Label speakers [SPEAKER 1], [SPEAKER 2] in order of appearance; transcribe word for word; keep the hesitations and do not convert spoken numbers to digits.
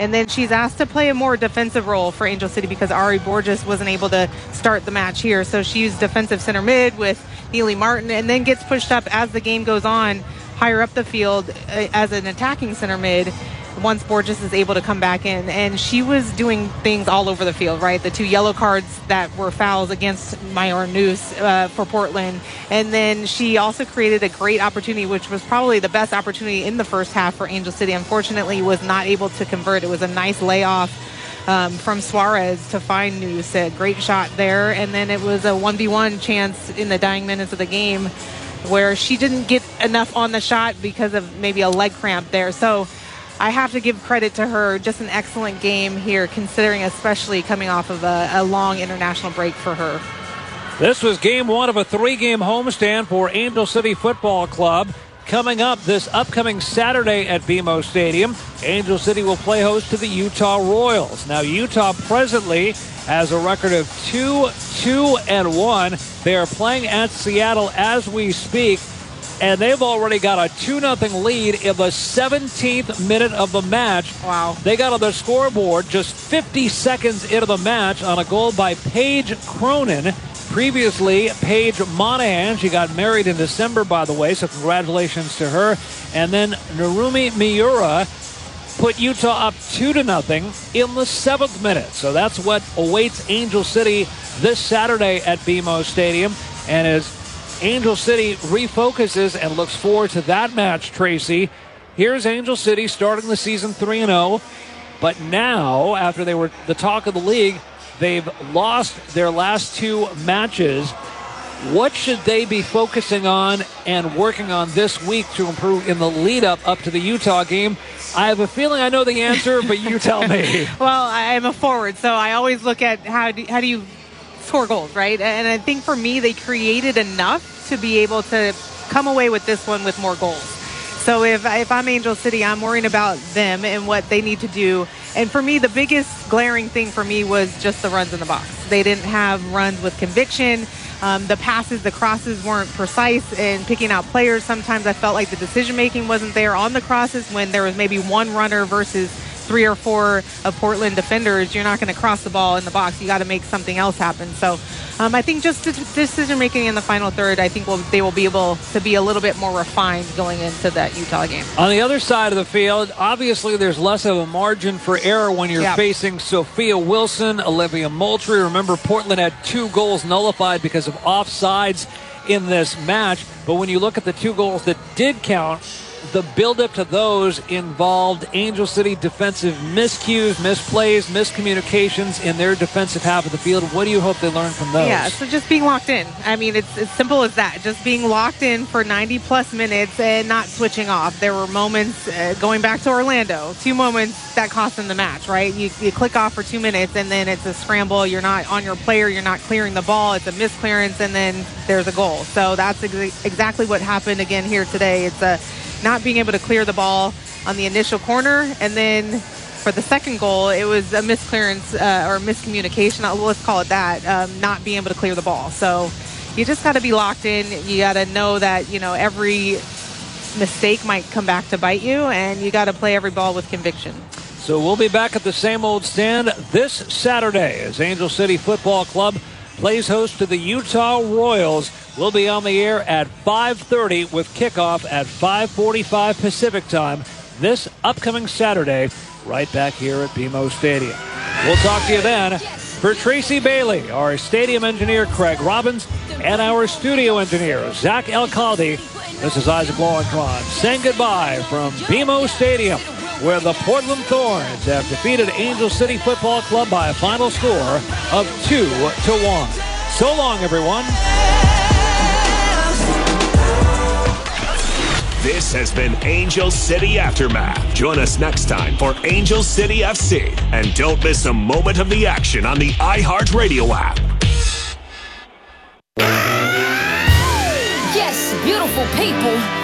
[SPEAKER 1] And then she's asked to play a more defensive role for Angel City because Ari Borges wasn't able to start the match here. So she used defensive center mid with Neely Martin, and then gets pushed up as the game goes on, higher up the field uh, as an attacking center mid once Borges is able to come back in. And she was doing things all over the field, right? The two yellow cards that were fouls against Mayor Noose uh, for Portland. And then she also created a great opportunity, which was probably the best opportunity in the first half for Angel City. Unfortunately, was not able to convert. It was a nice layoff um, from Suarez to find Noose. A great shot there. And then it was a one v one chance in the dying minutes of the game where she didn't get enough on the shot because of maybe a leg cramp there. So I have to give credit to her. Just an excellent game here, considering especially coming off of a, a long international break for her.
[SPEAKER 2] This was game one of a three-game homestand for Angel City Football Club. Coming up this upcoming Saturday at B M O Stadium, Angel City will play host to the Utah Royals. Now, Utah presently has a record of two, two, and one. They are playing at Seattle as we speak, and they've already got a two nothing lead in the seventeenth minute of the match.
[SPEAKER 1] Wow.
[SPEAKER 2] They got on the scoreboard just fifty seconds into the match on a goal by Paige Cronin. Previously, Paige Monahan. She got married in December, by the way, so congratulations to her. And then Narumi Miura put Utah up two to nothing in the seventh minute. So that's what awaits Angel City this Saturday at B M O Stadium. And as Angel City refocuses and looks forward to that match, Tracy, here's Angel City starting the season three and oh. But now, after they were the talk of the league, they've lost their last two matches. What should they be focusing on and working on this week to improve in the lead up up to the Utah game? I have a feeling I know the answer, but you tell me.
[SPEAKER 1] Well, I'm a forward, so I always look at how do, how do you score goals, right? And I think for me, they created enough to be able to come away with this one with more goals. So if, if I'm Angel City, I'm worrying about them and what they need to do. And for me, the biggest glaring thing for me was just the runs in the box. They didn't have runs with conviction. Um, the passes, the crosses weren't precise in picking out players. Sometimes I felt like the decision-making wasn't there on the crosses when there was maybe one runner versus three or four of Portland defenders. You're not going to cross the ball in the box. You got to make something else happen. So um, I think just the decision-making in the final third, I think we'll, they will be able to be a little bit more refined going into that Utah game.
[SPEAKER 2] On the other side of the field, obviously there's less of a margin for error when you're
[SPEAKER 1] yeah.
[SPEAKER 2] facing Sophia Wilson, Olivia Moultrie. Remember, Portland had two goals nullified because of offsides in this match. But when you look at the two goals that did count, the build-up to those involved Angel City defensive miscues, misplays, miscommunications in their defensive half of the field. What do you hope they learn from those?
[SPEAKER 1] Yeah, so just being locked in. I mean, it's as simple as that. Just being locked in for ninety-plus minutes and not switching off. There were moments, uh, going back to Orlando, two moments that cost them the match, right? You, you click off for two minutes, and then it's a scramble. You're not on your player. You're not clearing the ball. It's a misclearance, and then there's a goal. So that's ex- exactly what happened again here today. It's a not being able to clear the ball on the initial corner, and then for the second goal, it was a misclearance uh, or miscommunication. Let's call it that. Um, not being able to clear the ball. So you just got to be locked in. You got to know that you know every mistake might come back to bite you, and you got to play every ball with conviction.
[SPEAKER 2] So we'll be back at the same old stand this Saturday as Angel City Football Club plays host to the Utah Royals. We'll be on the air at five thirty with kickoff at five forty-five Pacific time this upcoming Saturday, right back here at B M O Stadium. We'll talk to you then. For Tracy Bailey, our stadium engineer Craig Robbins, and our studio engineer Zach Elkaldi, this is Isaac Lowenkron saying goodbye from B M O Stadium, where the Portland Thorns have defeated Angel City Football Club by a final score of two to one. So long, everyone.
[SPEAKER 3] This has been Angel City Aftermath. Join us next time for Angel City F C. And don't miss a moment of the action on the iHeartRadio app.
[SPEAKER 4] Yes, beautiful people.